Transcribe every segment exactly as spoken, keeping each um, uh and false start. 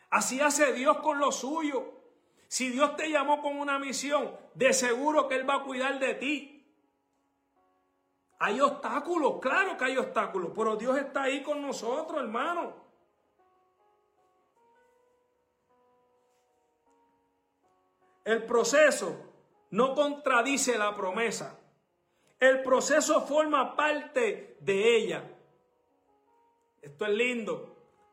Así hace Dios con lo suyo. Si Dios te llamó con una misión, de seguro que Él va a cuidar de ti. Hay obstáculos, claro que hay obstáculos, pero Dios está ahí con nosotros, hermano. El proceso no contradice la promesa. El proceso forma parte de ella. Esto es lindo.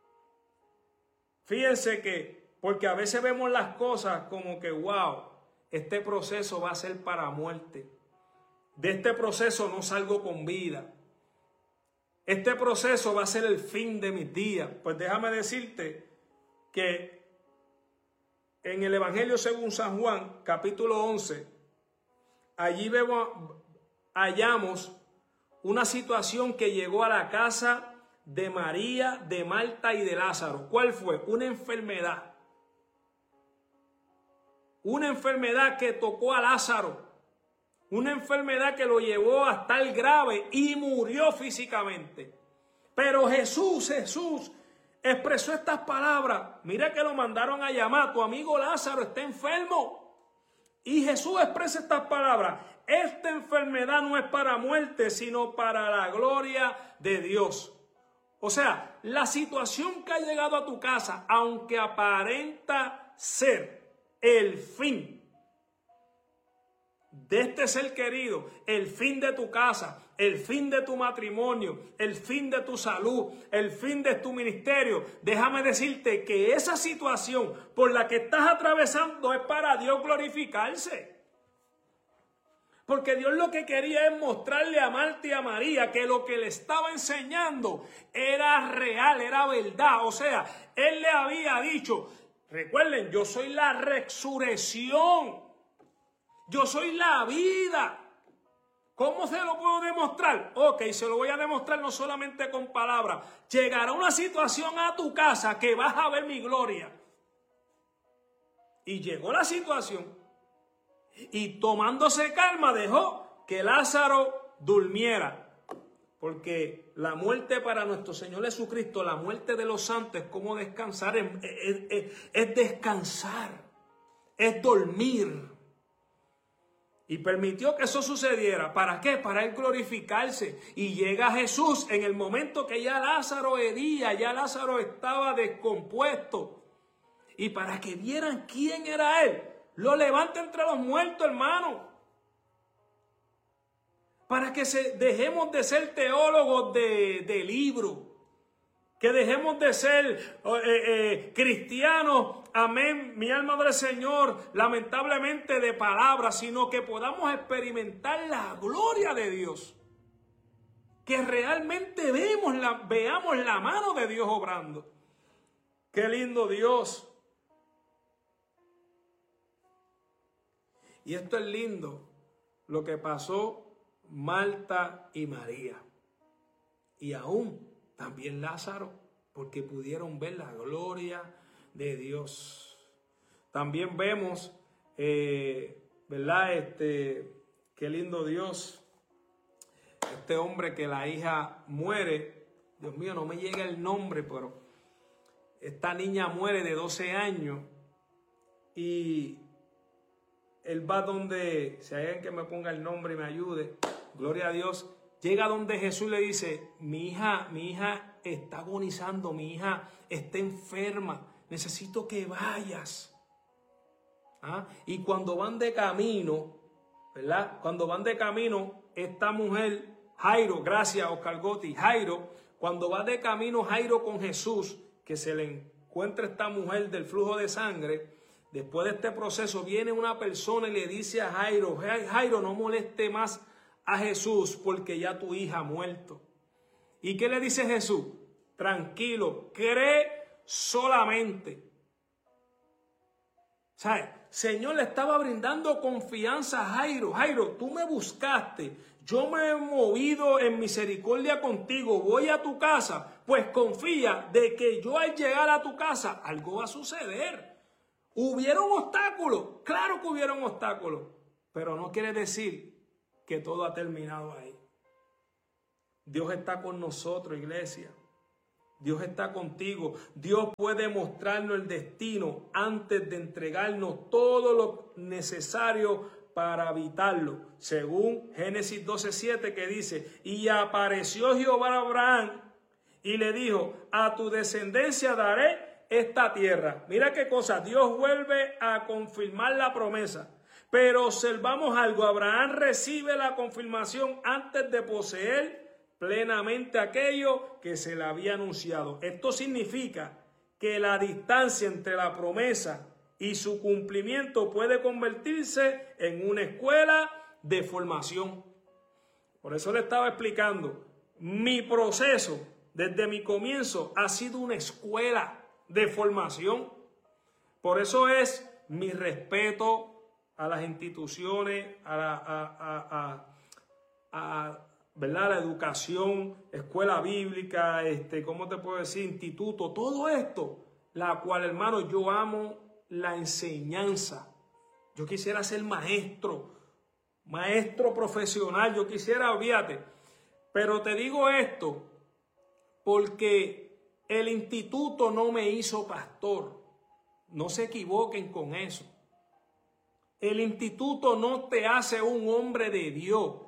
Fíjense que, porque a veces vemos las cosas como que, wow, este proceso va a ser para muerte. De este proceso no salgo con vida. Este proceso va a ser el fin de mis días. Pues déjame decirte que en el Evangelio según San Juan, capítulo once, allí vemos, hallamos una situación que llegó a la casa de María, de Marta y de Lázaro. ¿Cuál fue? Una enfermedad. Una enfermedad que tocó a Lázaro. Una enfermedad que lo llevó a estar grave y murió físicamente. Pero Jesús, Jesús expresó estas palabras. Mira que lo mandaron a llamar. Tu amigo Lázaro está enfermo. Y Jesús expresa estas palabras. Esta enfermedad no es para muerte, sino para la gloria de Dios. O sea, la situación que ha llegado a tu casa, aunque aparenta ser el fin de este ser querido, el fin de tu casa, el fin de tu matrimonio, el fin de tu salud, el fin de tu ministerio, déjame decirte que esa situación por la que estás atravesando es para Dios glorificarse. Porque Dios lo que quería es mostrarle a Marta y a María que lo que le estaba enseñando era real, era verdad. O sea, Él le había dicho, recuerden, yo soy la resurrección. Yo soy la vida. ¿Cómo se lo puedo demostrar? Ok, se lo voy a demostrar no solamente con palabras. Llegará una situación a tu casa que vas a ver mi gloria. Y llegó la situación. Y tomándose calma dejó que Lázaro durmiera. Porque la muerte para nuestro Señor Jesucristo, la muerte de los santos es como descansar, es, es, es, es descansar, es dormir. Y permitió que eso sucediera. ¿Para qué? Para Él glorificarse. Y llega Jesús en el momento que ya Lázaro hería, ya Lázaro estaba descompuesto. Y para que vieran quién era Él, lo levanta entre los muertos, hermano. Para que se, dejemos de ser teólogos de, de libro. Que dejemos de ser eh, eh, cristianos, amén, mi alma del Señor, lamentablemente de palabras, sino que podamos experimentar la gloria de Dios. Que realmente vemos la, veamos la mano de Dios obrando. Qué lindo Dios. Y esto es lindo, lo que pasó Marta y María. Y aún también Lázaro, porque pudieron ver la gloria de Dios. También vemos, eh, ¿verdad? Este, qué lindo Dios. Este hombre que la hija muere. Dios mío, no me llega el nombre, pero esta niña muere de doce años. Y él va donde, si hay alguien que me ponga el nombre y me ayude, gloria a Dios. Llega donde Jesús le dice, mi hija, mi hija está agonizando, mi hija está enferma, necesito que vayas. ¿Ah? Y cuando van de camino, ¿verdad? Cuando van de camino, esta mujer, Jairo, gracias Oscar Gotti, Jairo, cuando va de camino Jairo con Jesús, que se le encuentra esta mujer del flujo de sangre, después de este proceso viene una persona y le dice a Jairo, Jairo, no moleste más a Jesús porque ya tu hija ha muerto. ¿Y qué le dice Jesús? Tranquilo, cree solamente. ¿Sabes? Señor le estaba brindando confianza a Jairo. Jairo, tú me buscaste, yo me he movido en misericordia contigo, voy a tu casa, pues confía de que yo al llegar a tu casa algo va a suceder. ¿Hubieron obstáculos? Claro que hubieron obstáculos, pero no quiere decir que todo ha terminado ahí. Dios está con nosotros, iglesia. Dios está contigo. Dios puede mostrarnos el destino antes de entregarnos todo lo necesario para habitarlo. Según Génesis doce siete, que dice: y apareció Jehová a Abraham y le dijo: a tu descendencia daré esta tierra. Mira qué cosa, Dios vuelve a confirmar la promesa. Pero observamos algo, Abraham recibe la confirmación antes de poseer plenamente aquello que se le había anunciado. Esto significa que la distancia entre la promesa y su cumplimiento puede convertirse en una escuela de formación. Por eso le estaba explicando, mi proceso desde mi comienzo ha sido una escuela de formación. Por eso es mi respeto a las instituciones, a la, a, a, a, a, ¿verdad? La educación, escuela bíblica, este, ¿cómo te puedo decir? Instituto, todo esto, la cual, hermano, yo amo la enseñanza. Yo quisiera ser maestro, maestro profesional, yo quisiera, olvídate. Pero te digo esto porque el instituto no me hizo pastor. No se equivoquen con eso. El instituto no te hace un hombre de Dios.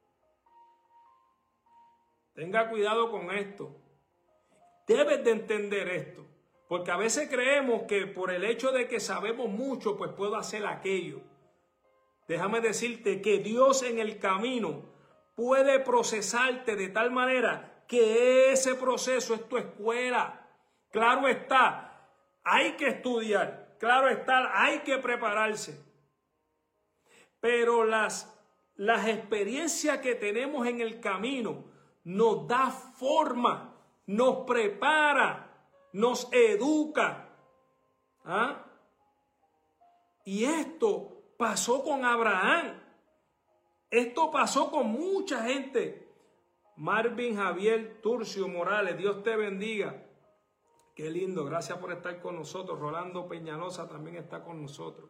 Tenga cuidado con esto. Debes de entender esto. Porque a veces creemos que por el hecho de que sabemos mucho, pues puedo hacer aquello. Déjame decirte que Dios en el camino puede procesarte de tal manera que ese proceso es tu escuela. Claro está, hay que estudiar. Claro está, hay que prepararse. Pero las, las experiencias que tenemos en el camino nos da forma, nos prepara, nos educa. ¿Ah? Y esto pasó con Abraham. Esto pasó con mucha gente. Marvin Javier Turcio Morales, Dios te bendiga. Qué lindo, gracias por estar con nosotros. Rolando Peñalosa también está con nosotros.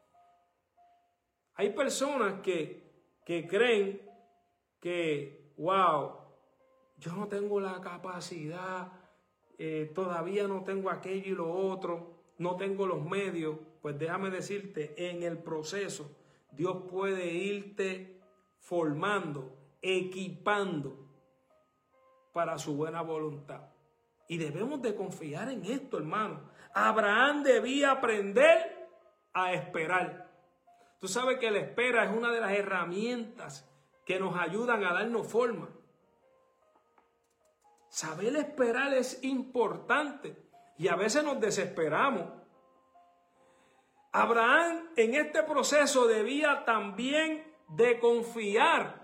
Hay personas que, que creen que, wow, yo no tengo la capacidad, eh, todavía no tengo aquello y lo otro, no tengo los medios. Pues déjame decirte, en el proceso Dios puede irte formando, equipando para su buena voluntad. Y debemos de confiar en esto, hermano. Abraham debía aprender a esperar. Tú sabes que la espera es una de las herramientas que nos ayudan a darnos forma. Saber esperar es importante y a veces nos desesperamos. Abraham en este proceso debía también de confiar.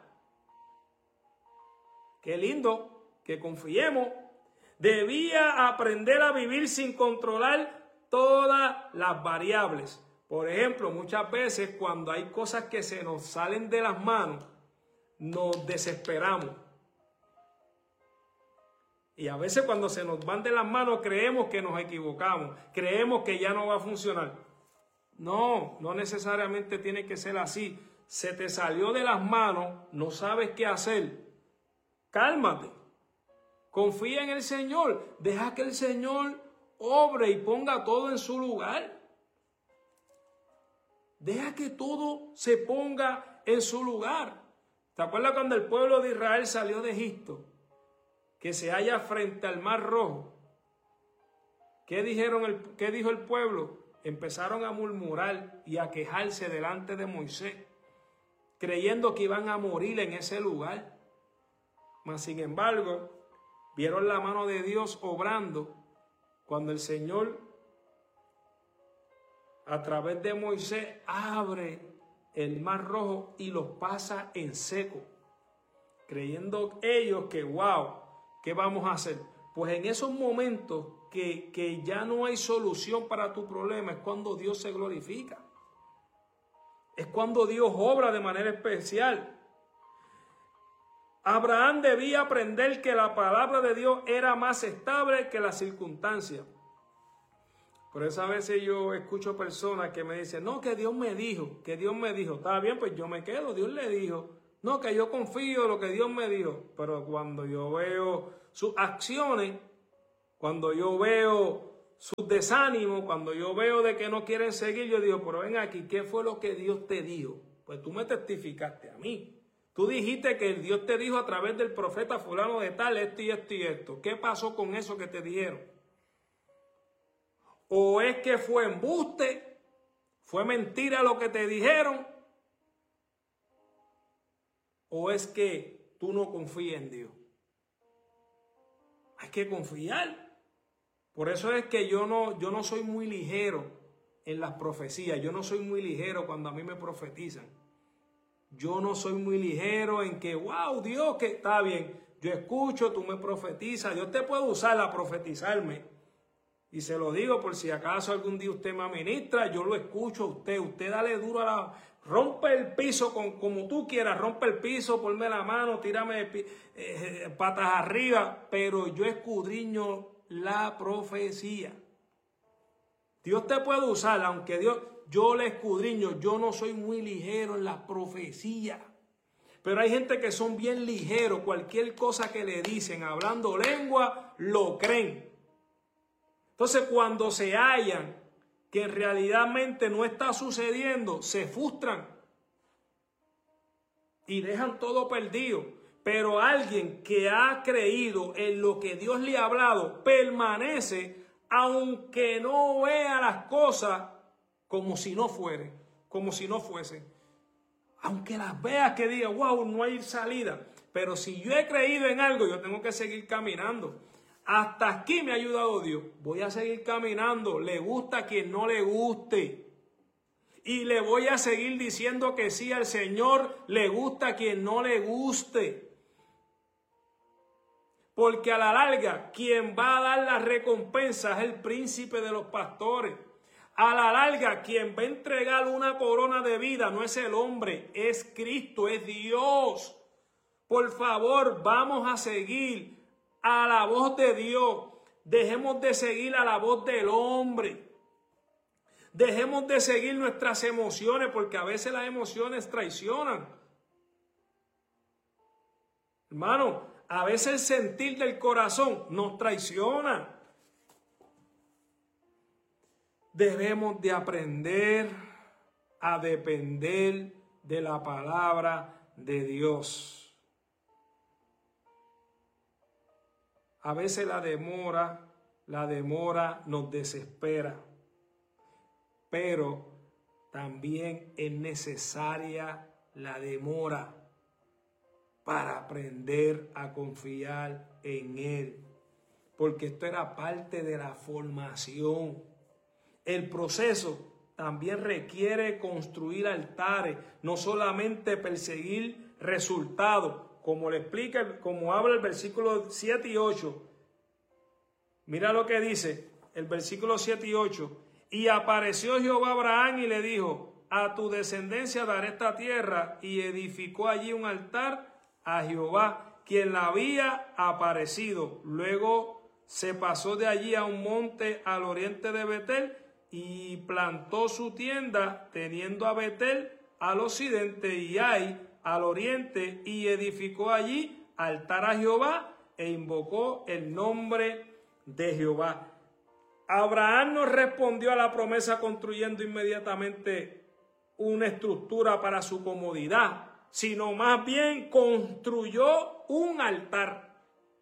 Qué lindo que confiemos. Debía aprender a vivir sin controlar todas las variables. Por ejemplo, muchas veces cuando hay cosas que se nos salen de las manos, nos desesperamos. Y a veces cuando se nos van de las manos creemos que nos equivocamos, creemos que ya no va a funcionar. No, no necesariamente tiene que ser así. Se te salió de las manos, no sabes qué hacer. Cálmate, confía en el Señor, deja que el Señor obre y ponga todo en su lugar. Deja que todo se ponga en su lugar. ¿Te acuerdas cuando el pueblo de Israel salió de Egipto? Que se halla frente al Mar Rojo. ¿Qué dijeron el, qué dijo el pueblo? Empezaron a murmurar y a quejarse delante de Moisés, creyendo que iban a morir en ese lugar. Mas sin embargo, vieron la mano de Dios obrando cuando el Señor, a través de Moisés, abre el Mar Rojo y los pasa en seco, creyendo ellos que, wow, ¿qué vamos a hacer? Pues en esos momentos que, que ya no hay solución para tu problema, es cuando Dios se glorifica. Es cuando Dios obra de manera especial. Abraham debía aprender que la palabra de Dios era más estable que las circunstancias. Por eso a veces yo escucho personas que me dicen, no, que Dios me dijo, que Dios me dijo. Está bien, pues yo me quedo, Dios le dijo. No, que yo confío en lo que Dios me dijo. Pero cuando yo veo sus acciones, Cuando yo veo sus desánimos, cuando yo veo de que no quieren seguir, yo digo, pero ven aquí, ¿qué fue lo que Dios te dijo? Pues tú me testificaste a mí. Tú dijiste que el Dios te dijo a través del profeta fulano de tal, esto y esto y esto. ¿Qué pasó con eso que te dijeron? ¿O es que fue embuste? ¿Fue mentira lo que te dijeron? ¿O es que tú no confías en Dios? Hay que confiar. Por eso es que yo no, yo no soy muy ligero en las profecías. Yo no soy muy ligero cuando a mí me profetizan. Yo no soy muy ligero en que, wow, Dios, que está bien. Yo escucho, tú me profetizas. Dios te puede usar a profetizarme. Y se lo digo por si acaso algún día usted me administra, yo lo escucho a usted. Usted dale duro a la... Rompe el piso con, como tú quieras. Rompe el piso, ponme la mano, tírame eh, patas arriba. Pero yo escudriño la profecía. Dios te puede usar, aunque Dios, yo le escudriño, yo no soy muy ligero en la profecía. Pero hay gente que son bien ligeros, cualquier cosa que le dicen, hablando lengua, lo creen. Entonces cuando se hallan que realmente no está sucediendo, se frustran y dejan todo perdido. Pero alguien que ha creído en lo que Dios le ha hablado, permanece aunque no vea las cosas como si no fueren, como si no fuesen. Aunque las veas que diga, wow, no hay salida. Pero si yo he creído en algo, yo tengo que seguir caminando. Hasta aquí me ha ayudado Dios. Voy a seguir caminando. Le gusta a quien no le guste. Y le voy a seguir diciendo que sí al Señor. Le gusta a quien no le guste. Porque a la larga, quien va a dar la recompensa es el príncipe de los pastores. A la larga, quien va a entregar una corona de vida no es el hombre, es Cristo, es Dios. Por favor, vamos a seguir a la voz de Dios. Dejemos de seguir a la voz del hombre. Dejemos de seguir nuestras emociones, porque a veces las emociones traicionan. Hermano, a veces el sentir del corazón nos traiciona. Debemos de aprender a depender de la palabra de Dios. A veces la demora, la demora nos desespera, pero también es necesaria la demora para aprender a confiar en Él. Porque esto era parte de la formación. El proceso también requiere construir altares, no solamente perseguir resultados, como le explica, como habla el versículo siete y ocho. Mira lo que dice el versículo siete y ocho. Y apareció Jehová a Abraham y le dijo, a tu descendencia daré esta tierra, y edificó allí un altar a Jehová, quien la había aparecido. Luego se pasó de allí a un monte al oriente de Betel y plantó su tienda, teniendo a Betel al occidente y Ai al oriente, y edificó allí altar a Jehová e invocó el nombre de Jehová. Abraham no respondió a la promesa construyendo inmediatamente una estructura para su comodidad, sino más bien construyó un altar.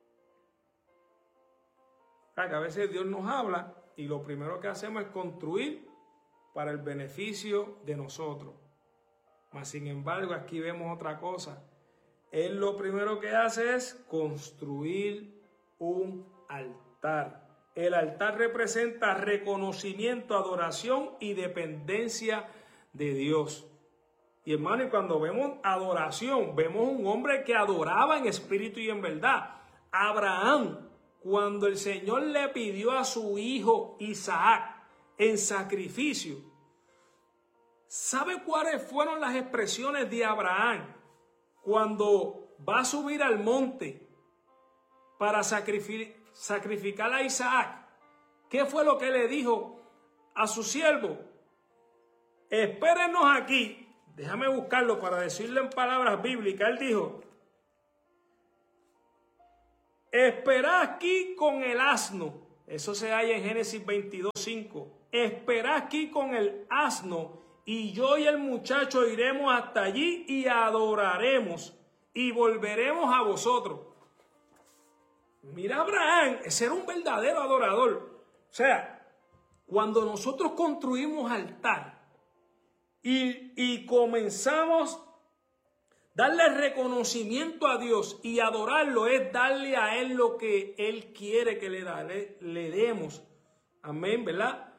O sea, que a veces Dios nos habla y lo primero que hacemos es construir para el beneficio de nosotros. Mas sin embargo, aquí vemos otra cosa. Él lo primero que hace es construir un altar. El altar representa reconocimiento, adoración y dependencia de Dios. Y hermano, y cuando vemos adoración, vemos un hombre que adoraba en espíritu y en verdad. Abraham, cuando el Señor le pidió a su hijo Isaac en sacrificio, ¿sabe cuáles fueron las expresiones de Abraham cuando va a subir al monte para sacrificar, sacrificar a Isaac? ¿Qué fue lo que le dijo a su siervo? Espérenos aquí. Déjame buscarlo para decirle en palabras bíblicas. Él dijo, esperad aquí con el asno Eso se halla en Génesis veintidós, cinco. Esperad aquí con el asno, y yo y el muchacho iremos hasta allí y adoraremos, y volveremos a vosotros. Mira, Abraham, ese era un verdadero adorador. O sea, cuando nosotros construimos altar y, y comenzamos a darle reconocimiento a Dios y adorarlo, es darle a Él lo que Él quiere que le, dale, le demos. Amén, ¿verdad?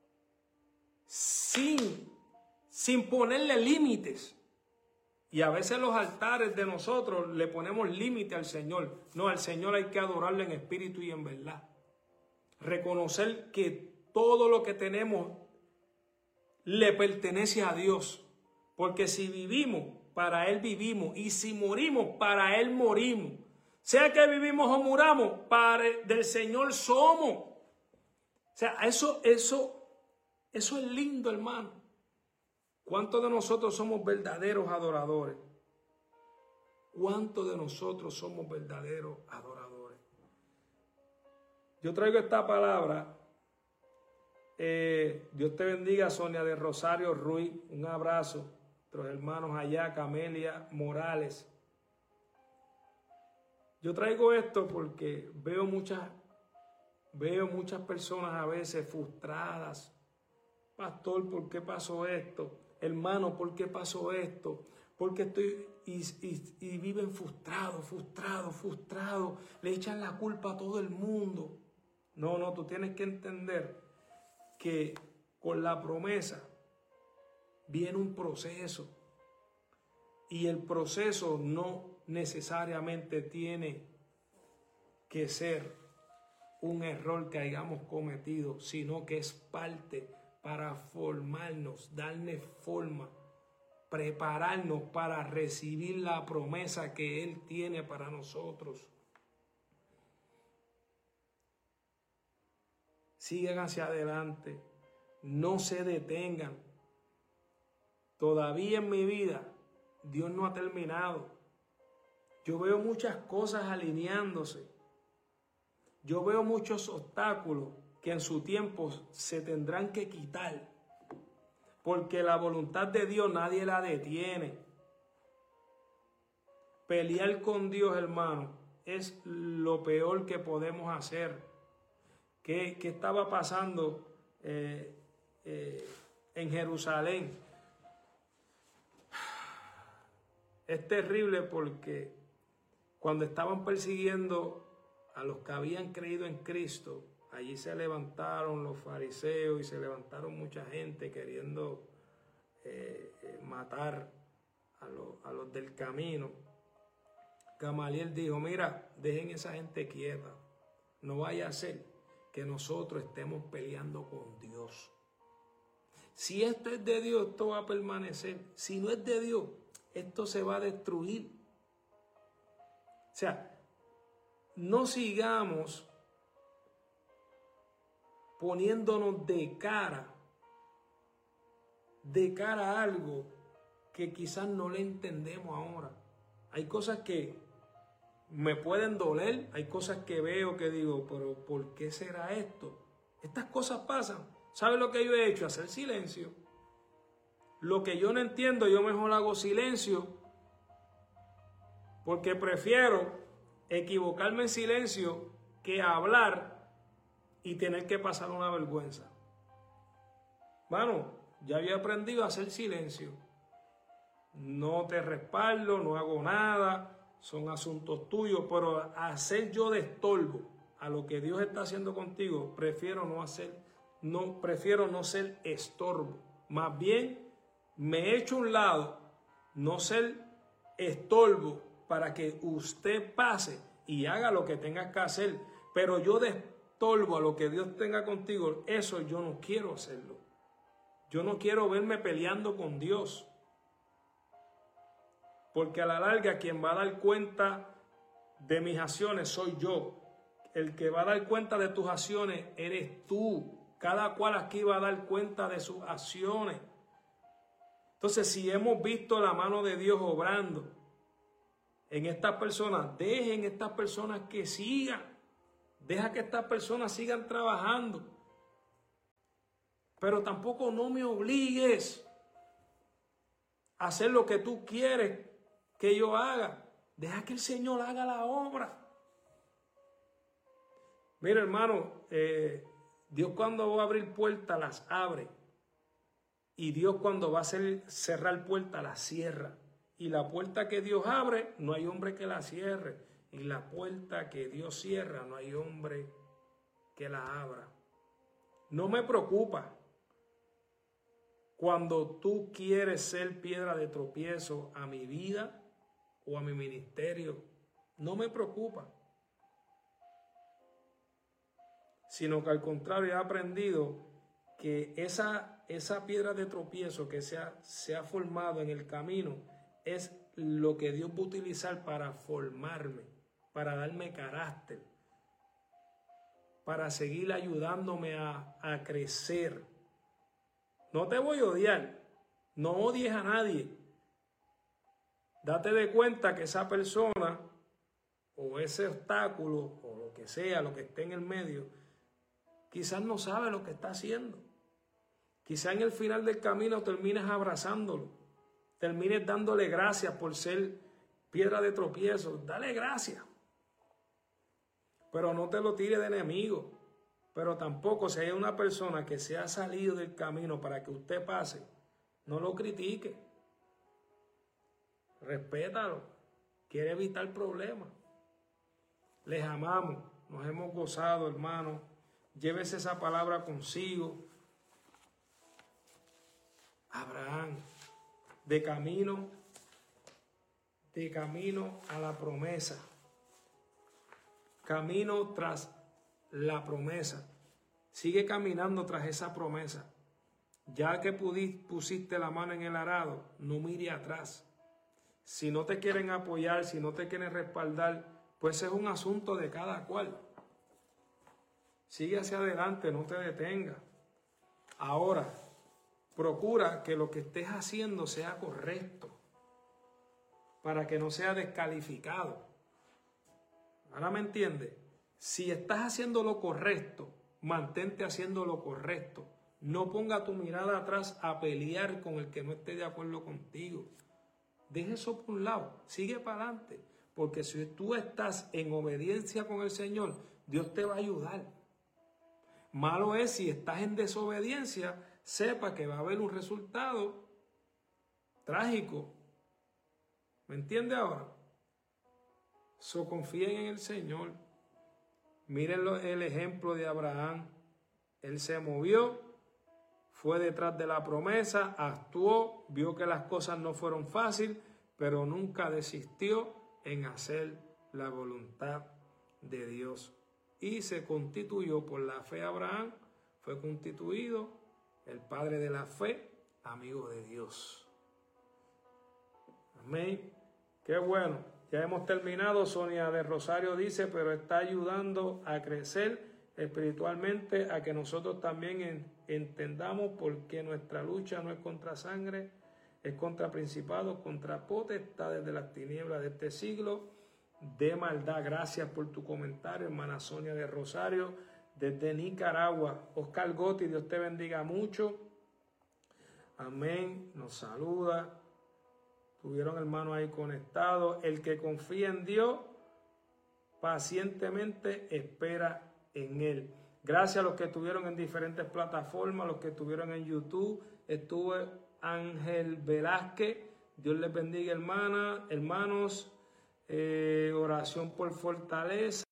Sin, sin ponerle límites. Y a veces los altares de nosotros le ponemos límite al Señor. No, al Señor hay que adorarle en espíritu y en verdad. Reconocer que todo lo que tenemos le pertenece a Dios. Porque si vivimos, para Él vivimos. Y si morimos, para Él morimos. Sea que vivimos o muramos, para del Señor somos. O sea, eso, eso, eso es lindo, hermano. ¿Cuántos de nosotros somos verdaderos adoradores? ¿Cuántos de nosotros somos verdaderos adoradores? Yo traigo esta palabra. Eh, Dios te bendiga, Sonia de Rosario Ruiz. Un abrazo. Nuestros hermanos allá, Camelia Morales. Yo traigo esto porque veo muchas, veo muchas personas a veces frustradas. Pastor, ¿por qué pasó esto? Hermano, ¿por qué pasó esto? Porque estoy y, y, y viven frustrados, frustrados, frustrados. Le echan la culpa a todo el mundo. No, no, tú tienes que entender que con la promesa viene un proceso. Y el proceso no necesariamente tiene que ser un error que hayamos cometido, sino que es parte para formarnos, darle forma, prepararnos para recibir la promesa que Él tiene para nosotros. Sigan hacia adelante, no se detengan. Todavía en mi vida, Dios no ha terminado. Yo veo muchas cosas alineándose. Yo veo muchos obstáculos que en su tiempo se tendrán que quitar. Porque la voluntad de Dios nadie la detiene. Pelear con Dios, hermano, es lo peor que podemos hacer. ¿Qué, qué estaba pasando eh, eh, en Jerusalén? Es terrible porque cuando estaban persiguiendo a los que habían creído en Cristo, allí se levantaron los fariseos y se levantaron mucha gente queriendo eh, eh, matar a, lo, a los del camino. Gamaliel dijo, mira, dejen esa gente quieta. No vaya a ser que nosotros estemos peleando con Dios. Si esto es de Dios, esto va a permanecer. Si no es de Dios, esto se va a destruir. O sea, no sigamos poniéndonos de cara, de cara a algo que quizás no le entendemos ahora. Hay cosas que me pueden doler, hay cosas que veo que digo, pero ¿por qué será esto? Estas cosas pasan. ¿Sabe lo que yo he hecho? Hacer silencio. Lo que yo no entiendo, yo mejor hago silencio, porque prefiero equivocarme en silencio que hablar y tener que pasar una vergüenza. Mano, ya había aprendido a hacer silencio. No te respaldo, no hago nada, son asuntos tuyos, pero hacer yo de estorbo a lo que Dios está haciendo contigo, prefiero no hacer, no, prefiero no ser estorbo. Más bien, me echo a un lado, no ser estorbo para que usted pase y haga lo que tenga que hacer. Pero yo de estorbo a lo que Dios tenga contigo, eso yo no quiero hacerlo. Yo no quiero verme peleando con Dios. Porque a la larga quien va a dar cuenta de mis acciones soy yo. El que va a dar cuenta de tus acciones eres tú. Cada cual aquí va a dar cuenta de sus acciones. Entonces, si hemos visto la mano de Dios obrando en estas personas, dejen estas personas que sigan. Deja que estas personas sigan trabajando. Pero tampoco no me obligues a hacer lo que tú quieres que yo haga. Deja que el Señor haga la obra. Mira, hermano, eh, Dios cuando va a abrir puertas las abre. Y Dios cuando va a hacer, cerrar puertas las cierra. Y la puerta que Dios abre, no hay hombre que la cierre. Y la puerta que Dios cierra, no hay hombre que la abra. No me preocupa cuando tú quieres ser piedra de tropiezo a mi vida o a mi ministerio. No me preocupa. Sino que al contrario he aprendido que esa, esa piedra de tropiezo que se ha, se ha formado en el camino es lo que Dios va a utilizar para formarme, para darme carácter, para seguir ayudándome a, a crecer. No te voy a odiar, no odies a nadie. Date de cuenta que esa persona o ese obstáculo o lo que sea, lo que esté en el medio, quizás no sabe lo que está haciendo. Quizás en el final del camino termines abrazándolo, termines dándole gracias por ser piedra de tropiezo. Dale gracias. Pero no te lo tire de enemigo. Pero tampoco si hay una persona que se ha salido del camino para que usted pase, no lo critique. Respétalo. Quiere evitar problemas. Les amamos. Nos hemos gozado, hermano. Llévese esa palabra consigo. Abraham, de camino, de camino a la promesa. Camino tras la promesa. Sigue caminando tras esa promesa. Ya que pudiste, pusiste la mano en el arado, no mire atrás. Si no te quieren apoyar, si no te quieren respaldar, pues es un asunto de cada cual. Sigue hacia adelante, no te detengas. Ahora, procura que lo que estés haciendo sea correcto, para que no sea descalificado. ¿Ahora me entiendes? Si estás haciendo lo correcto, mantente haciendo lo correcto. No ponga tu mirada atrás a pelear con el que no esté de acuerdo contigo. Deja eso por un lado, sigue para adelante, porque si tú estás en obediencia con el Señor, Dios te va a ayudar. Malo es si estás en desobediencia, sepa que va a haber un resultado trágico. ¿Me entiende ahora? So, confíen en el Señor. Miren el ejemplo de Abraham. Él se movió, fue detrás de la promesa, actuó, vio que las cosas no fueron fáciles, pero nunca desistió en hacer la voluntad de Dios. Y se constituyó por la fe Abraham, fue constituido el padre de la fe, amigo de Dios. Amén. Qué bueno. Ya hemos terminado. Sonia de Rosario dice, pero está ayudando a crecer espiritualmente, a que nosotros también en, entendamos por qué nuestra lucha no es contra sangre, es contra principados, contra potestades de las tinieblas de este siglo, de maldad. Gracias por tu comentario, hermana Sonia de Rosario, desde Nicaragua. Oscar Gotti, Dios te bendiga mucho. Amén. Nos saluda. Tuvieron hermanos ahí conectados. El que confía en Dios, pacientemente espera en Él. Gracias a los que estuvieron en diferentes plataformas, los que estuvieron en YouTube. Estuvo Ángel Velázquez. Dios les bendiga, hermana, hermanos. Eh, oración por fortaleza.